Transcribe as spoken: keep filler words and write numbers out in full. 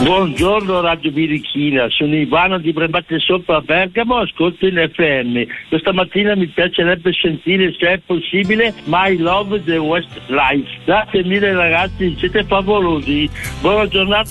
Buongiorno Radio Birichina, sono Ivano di Brebate Sopra Bergamo, ascolto in F M. Questa mattina mi piacerebbe sentire, se è possibile, My Love the Westlife. Grazie mille ragazzi, siete favolosi. Buona giornata.